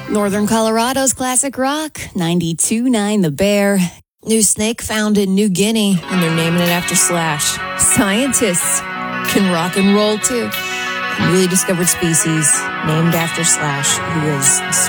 Northern Colorado's classic rock, 92.9 The Bear. New snake found in New Guinea, and they're naming it after Slash. Scientists can rock and roll, too. A newly discovered species named after Slash, who is